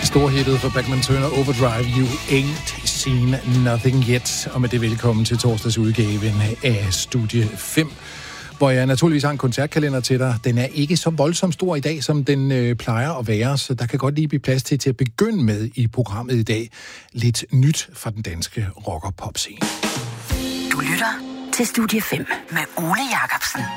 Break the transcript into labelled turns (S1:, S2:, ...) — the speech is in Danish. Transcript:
S1: Storhittet for Bachman Turner Overdrive, You Ain't Seen Nothing Yet. Og med det velkommen til torsdagsudgaven af Studie 5, hvor jeg naturligvis har en koncertkalender til dig. Den er ikke så voldsomt stor i dag, som den plejer at være, så der kan godt lige blive plads til at begynde med i programmet i dag. Lidt nyt fra den danske rock- og pop-scene.
S2: Du lytter til Studie 5 med Ole Jacobsen.